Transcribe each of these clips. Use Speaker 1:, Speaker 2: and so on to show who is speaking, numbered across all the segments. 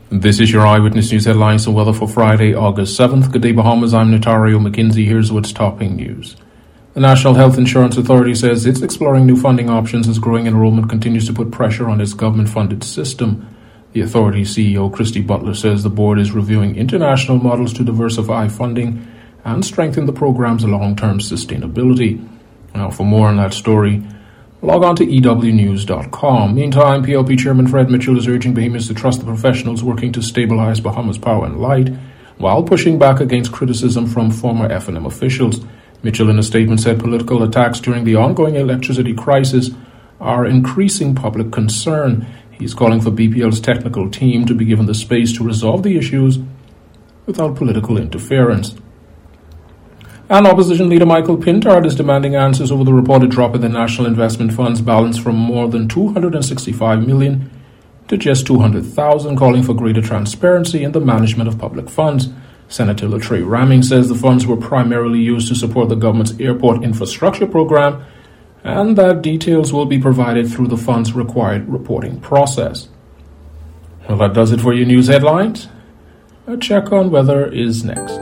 Speaker 1: This is your Eyewitness News headlines and weather for Friday, August 7th. Good day, Bahamas. I'm Notario McKinsey. Here's what's topping news. The National Health Insurance Authority says it's exploring new funding options as growing enrollment continues to put pressure on its government-funded system. The authority's CEO, Christy Butler, says the board is reviewing international models to diversify funding and strengthen the program's long-term sustainability. Now, for more on that story, log on to ewnews.com. Meantime, PLP Chairman Fred Mitchell is urging Bahamians to trust the professionals working to stabilize Bahamas Power and Light while pushing back against criticism from former F&M officials. Mitchell, in a statement, said political attacks during the ongoing electricity crisis are increasing public concern. He's calling for BPL's technical team to be given the space to resolve the issues without political interference. And opposition leader Michael Pintard is demanding answers over the reported drop in the National Investment Fund's balance from more than $265 million to just $200,000, calling for greater transparency in the management of public funds. Senator Latrey Ramming says the funds were primarily used to support the government's airport infrastructure program and that details will be provided through the fund's required reporting process. Well, that does it for your news headlines. A check on weather is next.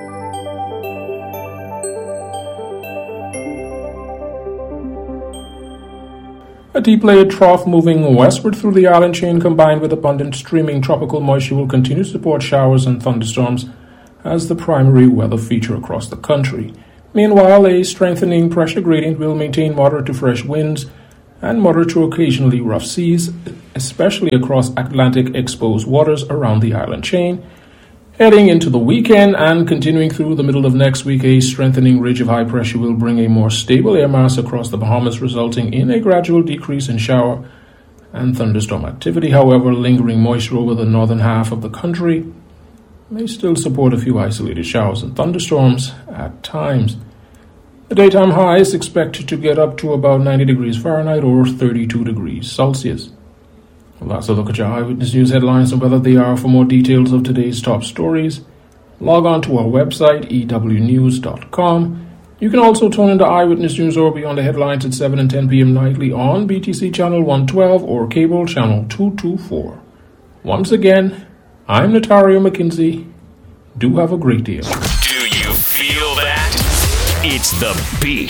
Speaker 1: A deep-layered trough moving westward through the island chain combined with abundant streaming tropical moisture will continue to support showers and thunderstorms as the primary weather feature across the country. Meanwhile, a strengthening pressure gradient will maintain moderate to fresh winds and moderate to occasionally rough seas, especially across Atlantic exposed waters around the island chain. Heading into the weekend and continuing through the middle of next week, a strengthening ridge of high pressure will bring a more stable air mass across the Bahamas, resulting in a gradual decrease in shower and thunderstorm activity. However, lingering moisture over the northern half of the country may still support a few isolated showers and thunderstorms at times. The daytime high is expected to get up to about 90 degrees Fahrenheit or 32 degrees Celsius. Well, that's a look at your Eyewitness News headlines and whether they are. For more details of today's top stories, log on to our website, ewnews.com. You can also tune into Eyewitness News or beyond the headlines at 7 and 10 p.m. nightly on BTC Channel 112 or Cable Channel 224. Once again, I'm Notario McKinsey. Do have a great day.
Speaker 2: Do you feel that? It's the beat